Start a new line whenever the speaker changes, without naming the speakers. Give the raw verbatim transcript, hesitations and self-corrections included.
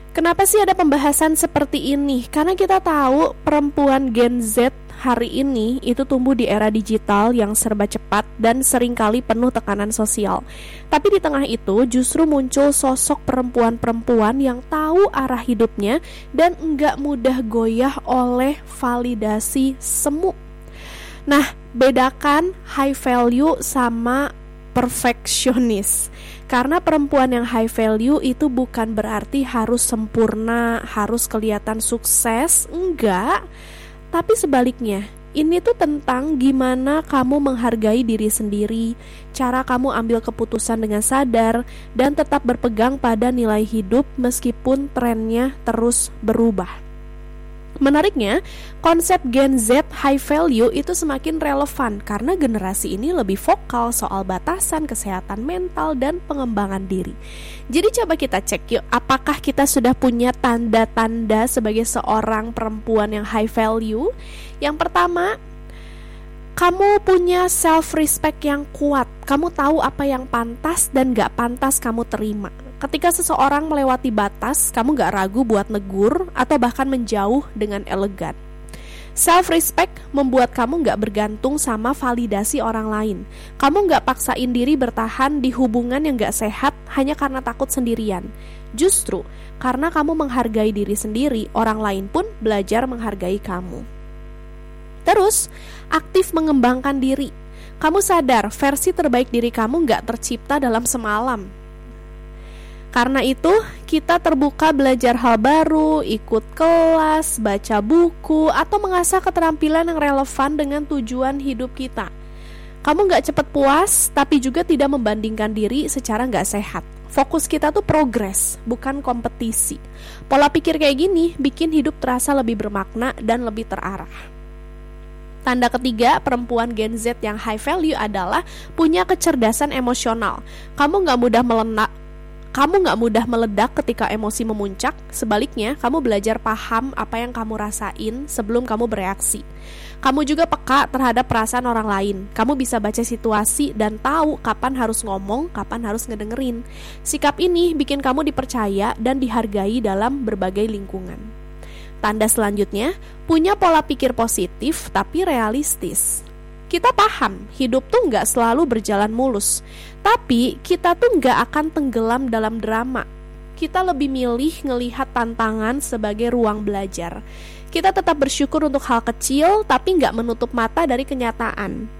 Kenapa sih ada pembahasan seperti ini? Karena kita tahu perempuan Gen Z hari ini itu tumbuh di era digital yang serba cepat dan seringkali penuh tekanan sosial. Tapi di tengah itu justru muncul sosok perempuan-perempuan yang tahu arah hidupnya dan enggak mudah goyah oleh validasi semu. Nah, bedakan high value sama perfeksionis. Karena perempuan yang high value itu bukan berarti harus sempurna, harus kelihatan sukses, enggak. Tapi sebaliknya, ini tuh tentang gimana kamu menghargai diri sendiri, cara kamu ambil keputusan dengan sadar, dan tetap berpegang pada nilai hidup meskipun trennya terus berubah. Menariknya, konsep Gen Z high value itu semakin relevan karena generasi ini lebih vokal soal batasan kesehatan mental dan pengembangan diri. Jadi coba kita cek yuk, apakah kita sudah punya tanda-tanda sebagai seorang perempuan yang high value? Yang pertama, kamu punya self-respect yang kuat. Kamu tahu apa yang pantas dan gak pantas kamu terima. Ketika seseorang melewati batas, kamu gak ragu buat negur atau bahkan menjauh dengan elegan. Self-respect membuat kamu gak bergantung sama validasi orang lain. Kamu gak paksain diri bertahan di hubungan yang gak sehat hanya karena takut sendirian. Justru, karena kamu menghargai diri sendiri, orang lain pun belajar menghargai kamu. Terus, aktif mengembangkan diri. Kamu sadar versi terbaik diri kamu gak tercipta dalam semalam. Karena itu, kita terbuka belajar hal baru, ikut kelas, baca buku, atau mengasah keterampilan yang relevan dengan tujuan hidup kita. Kamu gak cepat puas, tapi juga tidak membandingkan diri secara gak sehat. Fokus kita tuh progres, bukan kompetisi. Pola pikir kayak gini bikin hidup terasa lebih bermakna dan lebih terarah. Tanda ketiga perempuan Gen Z yang high value adalah punya kecerdasan emosional. Kamu gak mudah melenak Kamu gak mudah meledak ketika emosi memuncak. Sebaliknya, kamu belajar paham apa yang kamu rasain sebelum kamu bereaksi. Kamu juga peka terhadap perasaan orang lain. Kamu bisa baca situasi dan tahu kapan harus ngomong, kapan harus ngedengerin. Sikap ini bikin kamu dipercaya dan dihargai dalam berbagai lingkungan. Tanda selanjutnya, punya pola pikir positif tapi realistis. Kita paham, hidup tuh gak selalu berjalan mulus. Tapi kita tuh gak akan tenggelam dalam drama. Kita lebih milih ngelihat tantangan sebagai ruang belajar. Kita tetap bersyukur untuk hal kecil, tapi gak menutup mata dari kenyataan.